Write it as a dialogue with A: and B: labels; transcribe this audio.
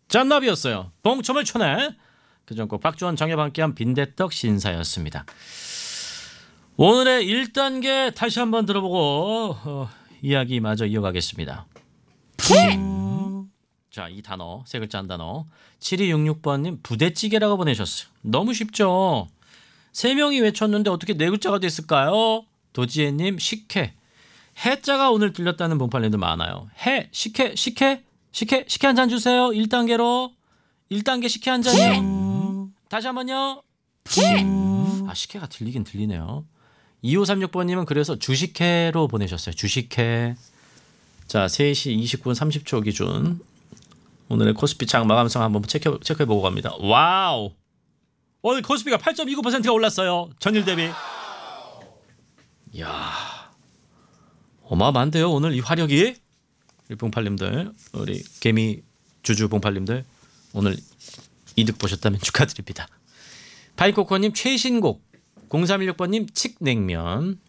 A: 짠나비였어요. 동점을 쳐내. 그전 꼭 박주원 정엽 함께한 빈대떡 신사였습니다. 오늘의 1단계 다시 한번 들어보고 이야기 마저 이어가겠습니다. 자, 이 단어 세 글자 한 단어 7266번님 부대찌개라고 보내셨어요. 너무 쉽죠. 세 명이 외쳤는데 어떻게 네 글자가 됐을까요? 도지혜님 식혜. 해자가 오늘 들렸다는 분팔님도 많아요. 해 식혜 한 잔 주세요. 1단계로 1단계 식혜 한 잔이요. 다시 한번요. 아 식혜가 들리긴 들리네요. 2536번님은 그래서 주식회로 보내셨어요. 주식회. 자 3시 29분 30초 기준 오늘의 코스피 장 마감성 한번 체크해보고 갑니다. 와우. 오늘 코스피가 8.29%가 올랐어요. 전일 대비. 이야 어마어마한데요. 오늘 이 화력이. 우리 봉팔님들 우리 개미 주주 봉팔님들 오늘 이득 보셨다면 축하드립니다. 파이코코님 최신곡 0316번님 칡냉면